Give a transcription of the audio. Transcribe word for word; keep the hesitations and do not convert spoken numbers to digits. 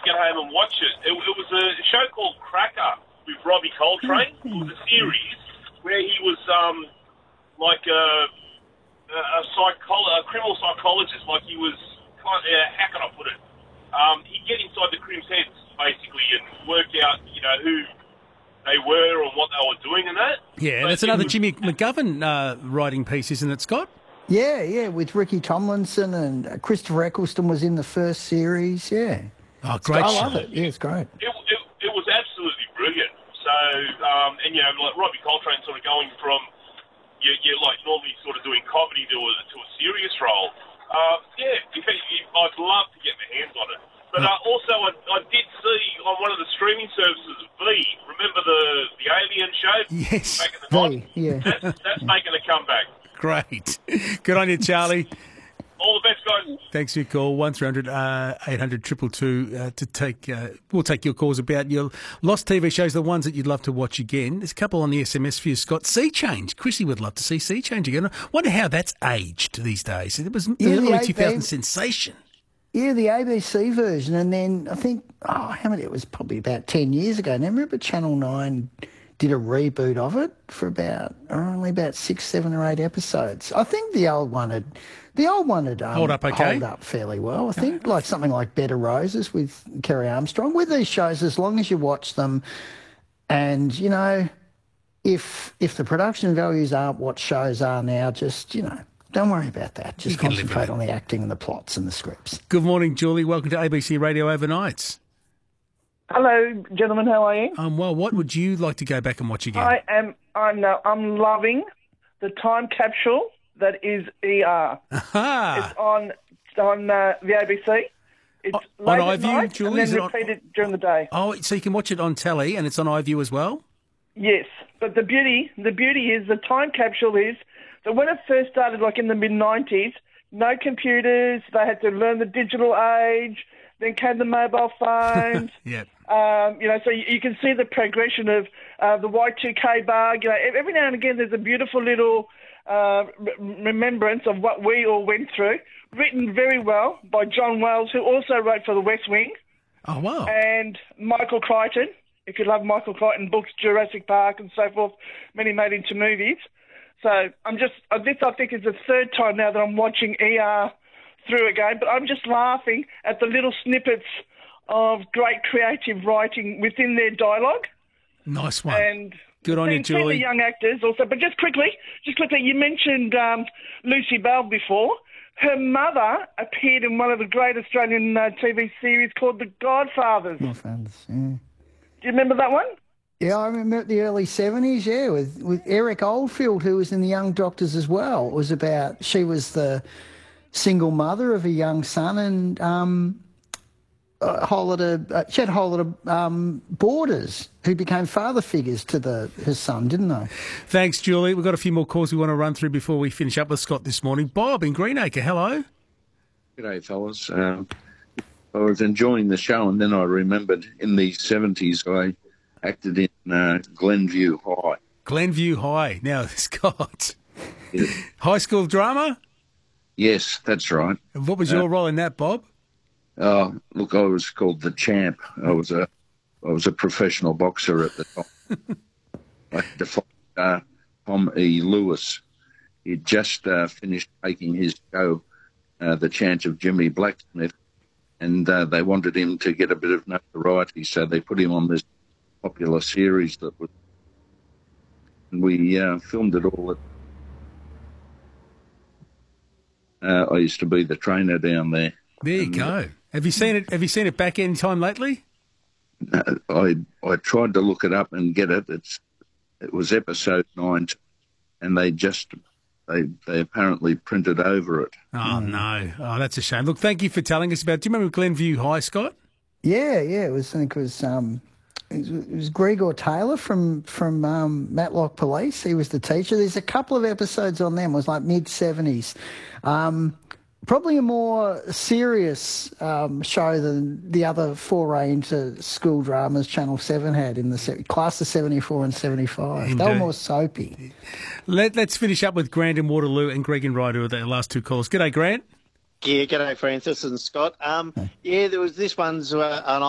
get home and watch it. It, it was a show called Cracker with Robbie Coltrane. It was a series where he was um, like a, a, psycholo- a criminal psychologist. Like he was, kind of, uh, how can I put it? Um, he'd get inside the crims' heads, basically, and work out, you know, who they were and what they were doing and that. Yeah, but that's another was, Jimmy McGovern uh, writing piece, isn't it, Scott? Yeah, yeah, with Ricky Tomlinson and Christopher Eccleston was in the first series, yeah. Oh, great I show. love it, yeah, it's great. It, it, it was absolutely brilliant. So, um, and, you know, like Robbie Coltrane sort of going from, you, you're like normally sort of doing comedy to a, to a serious role. Uh, yeah, I'd love to get my hands on it. But uh, also, I, I did see on one of the streaming services, V, remember the, the Alien show? Yes. Back in the V, nineties? yeah. That's, that's making a comeback. Great. Good on you, Charlie. All the best, guys. Thanks for your call. one three hundred eight hundred two two two uh, to take. Uh, we'll take your calls about your lost T V shows, the ones that you'd love to watch again. There's a couple on the S M S for you, Scott. Sea Change. Chrissy would love to see Sea Change again. I wonder how that's aged these days. It was Yeah, early the two thousand A- sensation. Yeah, the A B C version, and then I think, oh, how many, it was probably about ten years ago. And I remember Channel nine did a reboot of it for about, only about six, seven or eight episodes. I think the old one had, the old one had um, Hold up okay? hold up fairly well. I think like something like Bed of Roses with Kerry Armstrong. With these shows, as long as you watch them and, you know, if if the production values aren't what shows are now, just, you know, don't worry about that. Just concentrate on the acting and the plots and the scripts. Good morning, Julie. Welcome to A B C Radio Overnights. Hello, gentlemen. How are you? Um, well, what would you like to go back and watch again? I am. I'm. Uh, I'm loving the time capsule that is E R. Aha. It's on on uh, the A B C. It's O- late on at iView, night Julie? Is and it then on- repeated during the day. Oh, so you can watch it on telly and it's on iView as well? Yes, but the beauty, the beauty is the time capsule is that when it first started, like in the mid nineties, no computers. They had to learn the digital age. Then came the mobile phones. Yeah. Um, you know, so you, you can see the progression of uh, the Y two K bug. You know, every now and again there's a beautiful little uh, re- remembrance of what we all went through, written very well by John Wells, who also wrote for The West Wing, Oh, wow. and Michael Crichton. If you love Michael Crichton books, Jurassic Park and so forth, many made into movies. So I'm just, uh, this I think is the third time now that I'm watching E R through again, but I'm just laughing at the little snippets of great creative writing within their dialogue. Nice one. And Good on you, seeing- seeing Julie. the young actors also. But just quickly, just quickly, you mentioned um, Lucy Bell before. Her mother appeared in one of the great Australian uh, T V series called The Godfathers. My friends, yeah. Do you remember that one? Yeah, I remember the early seventies, yeah, with, with Eric Oldfield, who was in The Young Doctors as well. It was about, she was the single mother of a young son, and um, a whole lot of, uh, she had a whole lot of um, boarders who became father figures to the her son, didn't they? Thanks, Julie. We've got a few more calls we want to run through before we finish up with Scott this morning. Bob in Greenacre, hello. G'day, fellas. Um, I was enjoying the show, and then I remembered in the seventies I acted in uh, Glenview High. Glenview High. Now, Scott, Yeah. high school drama? Yes, that's right. What was your role in that, Bob? Uh, look, I was called the Champ. I was a, I was a professional boxer at the time. I had to fight uh, Tom E. Lewis. He'd just uh, finished taking his show, uh, The Chance of Jimmy Blacksmith, and uh, they wanted him to get a bit of notoriety, so they put him on this popular series that was. And we uh, filmed it all at. Uh, I used to be the trainer down there. There you go. Have you seen it? Have you seen it back any time lately? Uh, I I tried to look it up and get it. It's it was episode nine, and they just they they apparently printed over it. Oh no! Oh, that's a shame. Look, thank you for telling us about. Do you remember Glenview High, Scott? Yeah, yeah, it was, I think it was, um, it was, it was Gregor Taylor from, from um, Matlock Police. He was the teacher. There's a couple of episodes on them. It was like mid-seventies. Um, probably a more serious um, show than the other foray into school dramas Channel seven had in the se- class of seventy-four and seventy-five. They were Indeed. more soapy. Let, let's finish up with Grant in Waterloo and Greg in Ryder are the last two calls. G'day, Grant. Yeah, g'day, Francis and Scott. Um, yeah, there was this one's uh, an